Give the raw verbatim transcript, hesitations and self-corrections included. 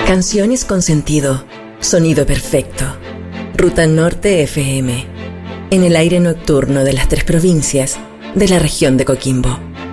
Canciones con sentido, sonido perfecto. Ruta Norte F M, en el aire nocturno de las tres provincias de la región de Coquimbo.